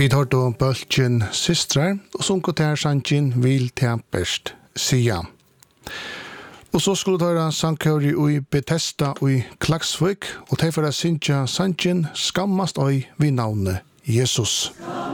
Vi tar då bølgen systrar, og sunket her sannsyn vil til best sia. Og så skulle det være sangkøri i Bethesda i Klaksvik, og til for å synge sannsyn skammast oi vi navnet Jesus.